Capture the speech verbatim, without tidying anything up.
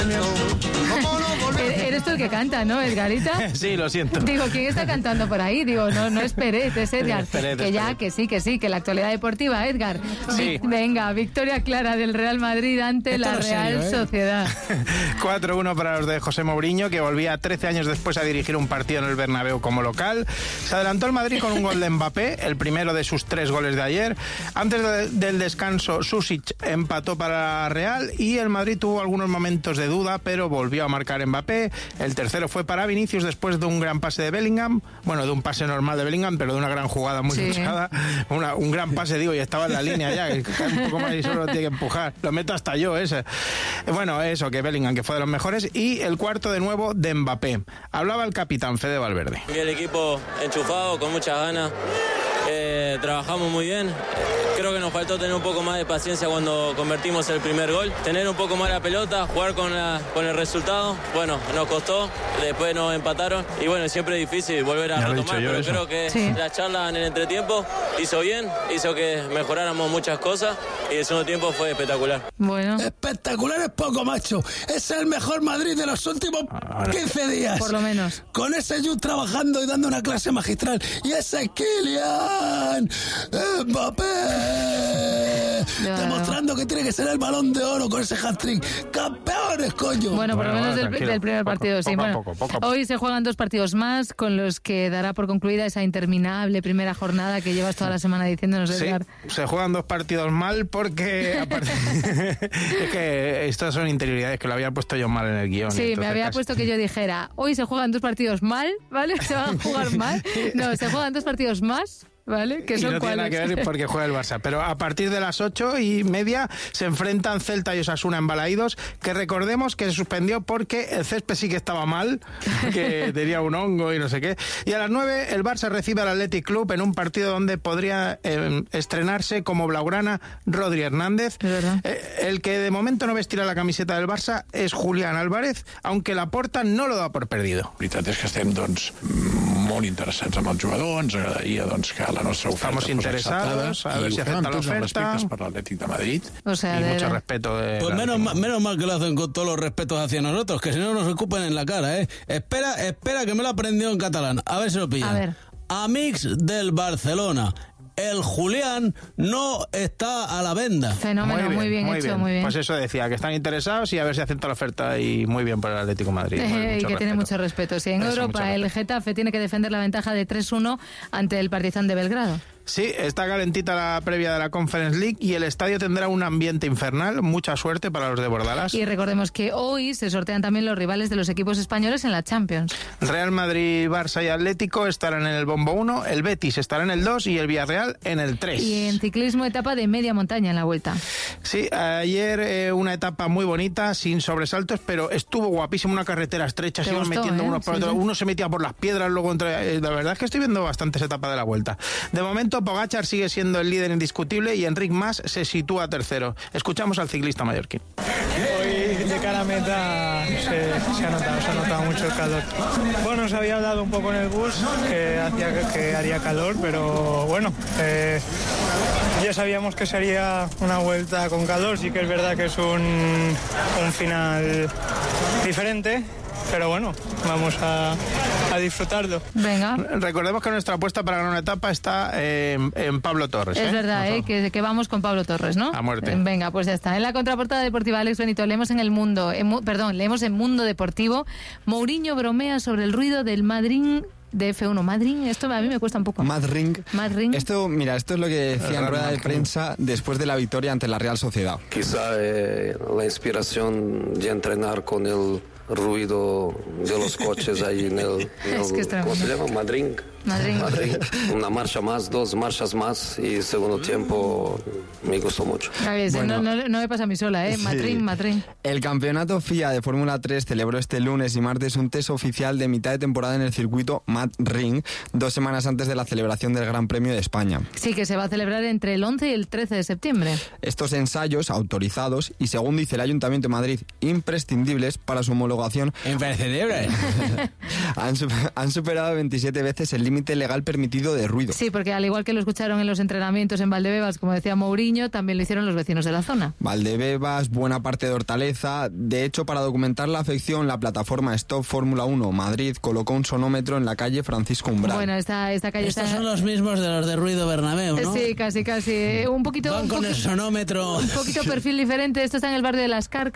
Eres tú el que canta, ¿no, Edgarita? Sí, lo siento. Digo, ¿quién está cantando por ahí? Digo, no, no es Pérez, es Edgar. Pérez, que ya, Pérez. que sí, que sí, que la actualidad deportiva, Edgar. Sí. Vi- Venga, victoria clara del Real Madrid ante Esto la no es Real serio, ¿eh? Sociedad. cuatro uno para los de José Mourinho, que volvía trece años después a dirigir un partido en el Bernabéu como local. Se adelantó el Madrid con un gol de Mbappé, el primero de sus tres goles de ayer. Antes de- del descanso, Susic empató para la Real y el Madrid tuvo algunos momentos de duda, pero volvió a marcar Mbappé. El tercero fue para Vinicius después de un gran pase de Bellingham. Bueno, de un pase normal de Bellingham, pero de una gran jugada muy Sí. luchada. Una- un gran pase, digo, y estaba en la línea ya, que cae un poco más y solo lo tiene que empujar. Lo meto hasta yo, ese. Bueno, eso, que Bellingham, que fue de los mejores. Y el cuarto de nuevo de Mbappé. Hablaba el capitán Fede Valverde. Y el equipo enchufado, con muchas ganas. Eh, trabajamos muy bien. Creo que nos faltó tener un poco más de paciencia cuando convertimos el primer gol. Tener un poco más la pelota, jugar con, la, con el resultado. Bueno, nos costó, después nos empataron. Y bueno, siempre es difícil volver a Ya lo he retomar, dicho yo, pero eso. creo que Sí. la charla en el entretiempo hizo bien, hizo que mejoráramos muchas cosas y el segundo tiempo fue espectacular. Bueno, Espectacular es poco, macho. Es el mejor Madrid de los últimos quince días. por lo menos. Con ese Jude trabajando y dando una clase magistral. Y ese Kylian Mbappé. Ya. Demostrando que tiene que ser el Balón de Oro con ese hat-trick. ¡Campeones, coño! Bueno, por lo Bueno, menos bueno, del, tranquilo. del primer Poco- partido, sí. poco a Bueno, poco, poco a poco. hoy se juegan dos partidos más con los que dará por concluida esa interminable primera jornada que llevas toda la semana diciéndonos, Sí, Edgar. se juegan dos partidos mal porque aparte, es que estas son interioridades que lo había puesto yo mal en el guión. Sí, me entonces había casi- puesto que yo dijera, hoy se juegan dos partidos mal, ¿vale? Se van a jugar mal. No, se juegan dos partidos más, ¿vale? Que Y son no tiene nada cuáles. que ver porque juega el Barça. Pero a partir de las ocho y media se enfrentan Celta y Osasuna en Balaídos, que recordemos que se suspendió porque el césped sí que estaba mal, que tenía un hongo y no sé qué. Y a las nueve el Barça recibe al Athletic Club en un partido donde podría eh, estrenarse como blaugrana Rodri Hernández. Es verdad. Eh, el que de momento no vestirá la camiseta del Barça es Julián Álvarez, aunque Laporta no lo da por perdido. La veritat és que estem doncs, molt interessats amb el jugador, ens agradaria doncs, que la nostra oferta Estamos fos interesados, acceptada a ver i si ho fem acepta amb la tots els oferta. respectes per l'Atlètic de Madrid. O sea, Y de mucho verdad. respeto de Pues la- menos, ma- menos mal que lo hacen con todos los respetos hacia nosotros, que si no nos escupen en la cara, ¿eh? Espera, espera que me lo he aprendido en catalán. A ver si lo pillan. A ver. Amics del Barcelona. El Julián no está a la venda. Fenómeno, muy bien, hecho, muy bien. Pues eso decía, que están interesados y a ver si acepta la oferta y muy bien por el Atlético de Madrid. Muy- Eh, y mucho que tiene respeto. mucho respeto. Sí, en Eso, mucho Europa el respeto. Getafe tiene que defender la ventaja de tres uno ante el Partizan de Belgrado. Sí, está calentita la previa de la Conference League y el estadio tendrá un ambiente infernal. Mucha suerte para los de Bordalás. Y recordemos que hoy se sortean también los rivales de los equipos españoles en la Champions. Real Madrid, Barça y Atlético estarán en el bombo uno, el Betis estará en el dos y el Villarreal en el tres. Y en ciclismo etapa de media montaña en la Vuelta. Sí, ayer eh, una etapa muy bonita, sin sobresaltos, pero estuvo guapísimo, una carretera estrecha, Te se iban gustó, metiendo ¿eh? unos por Sí, otros, sí. uno se metía por las piedras, luego entre... eh, la verdad es que estoy viendo bastantes etapas de la Vuelta. De momento, Pogačar sigue siendo el líder indiscutible y Enric Mas se sitúa tercero. Escuchamos al ciclista mallorquín. Hoy de cara a meta se, se ha notado, se ha notado mucho el calor. Bueno, se había hablado un poco en el bus que, hacía, que, que haría calor, pero bueno, eh, ya sabíamos que sería una vuelta con calor, sí que es verdad que es un, un final diferente, pero bueno, vamos a, a disfrutarlo. Venga. Recordemos que nuestra apuesta para ganar una etapa está eh, en, en Pablo Torres. Es ¿eh? verdad, No ¿eh? solo- que, que vamos con Pablo Torres, ¿no? A muerte. Eh, Venga, pues ya está. En la contraportada deportiva, Alex Benito, leemos en El Mundo, en Mu- perdón, leemos en Mundo Deportivo, Mourinho bromea sobre el ruido del Madrid de F uno. Madrid, esto a mí me cuesta un poco. Madrid. Madrid. Esto, mira, esto es lo que decía en Real rueda de Madrid. prensa después de la victoria ante la Real Sociedad. Quizá eh, la inspiración de entrenar con el ruido de los coches ahí en el, en Es el- que es ¿cómo se tremendo. llama? Madrid. Madrid. Madrid. Una marcha más, dos marchas más y segundo tiempo me gustó mucho. A ver, Bueno. no, no, no me pasa a mí sola, ¿eh? Madrid, Sí. Madrid. El campeonato F I A de Fórmula tres celebró este lunes y martes un test oficial de mitad de temporada en el circuito Madrid, dos semanas antes de la celebración del Gran Premio de España. Sí, que se va a celebrar entre el once y el trece de septiembre. Estos ensayos, autorizados y según dice el Ayuntamiento de Madrid, imprescindibles para su homologación, Imprescindible. han, super- han superado veintisiete veces el límite legal permitido de ruido. Sí, porque al igual que lo escucharon en los entrenamientos en Valdebebas, como decía Mourinho, también lo hicieron los vecinos de la zona. Valdebebas, buena parte de Hortaleza. De hecho, para documentar la afección, la plataforma Stop Fórmula uno Madrid colocó un sonómetro en la calle Francisco Umbral. Bueno, esta, esta calle Estos está... son los mismos de los de Ruido Bernabéu, ¿no? Sí, casi, casi. Un poquito... Van un con poqui- el sonómetro. Un poquito perfil diferente. Esto está en el barrio de Las Carcas.